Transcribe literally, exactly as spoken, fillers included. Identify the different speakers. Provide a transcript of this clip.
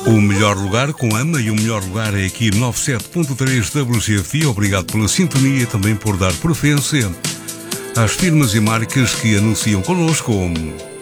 Speaker 1: O melhor lugar com Ama e o melhor lugar é aqui noventa e sete ponto três W G F I. Obrigado pela sintonia e também por dar preferência às firmas e marcas que anunciam connosco.